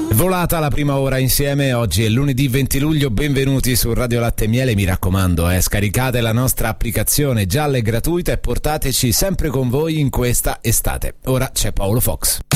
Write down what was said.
Volata la prima ora insieme, oggi è lunedì 20 luglio, benvenuti su Radio Latte e Miele, mi raccomando, scaricate la nostra applicazione gialla e gratuita e portateci sempre con voi in questa estate. Ora c'è Paolo Fox.